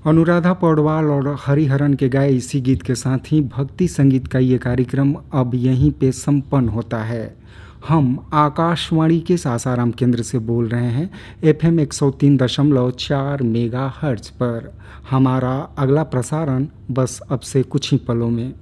अनुराधा पौडवाल और हरिहरन के गाए इसी गीत के साथ ही भक्ति संगीत का ये कार्यक्रम अब यहीं पे संपन्न होता है। हम आकाशवाणी के सासाराम केंद्र से बोल रहे हैं एफएम 103.4 मेगाहर्ट्ज पर। हमारा अगला प्रसारण बस अब से कुछ ही पलों में।